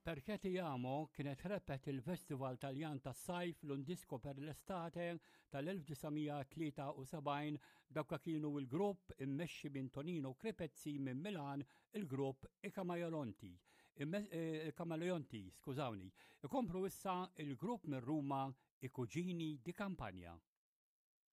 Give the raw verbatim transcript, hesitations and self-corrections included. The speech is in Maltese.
Perché Ti Amo kienet repet il-Festival Taljan tas-sajf Lundisco per l-Estate tal-elf-tisgħomija tlieta u sebgħin dawk kienu l-grupp immexxi minn Tonino Kripezzi minn Milan, il-grupp I Camaleonti. Camaleonti, skużawni. Ikomplu issa il-grupp minn Ruma I Kuġini di Kampanja.